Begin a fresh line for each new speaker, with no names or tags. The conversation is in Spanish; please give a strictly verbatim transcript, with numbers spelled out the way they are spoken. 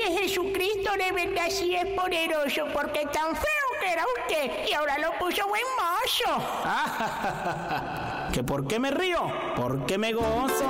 ese Jesucristo de verdad sí es poderoso, porque tan feo que era usted y ahora lo puso buen mozo.
¿Que por qué me río? Porque me gozo.